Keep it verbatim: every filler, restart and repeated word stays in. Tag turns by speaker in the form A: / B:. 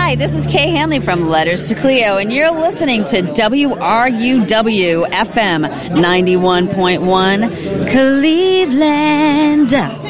A: Hi, this is Kay Hanley from Letters to Cleo, and you're listening to W R U W F M ninety-one point one Cleveland.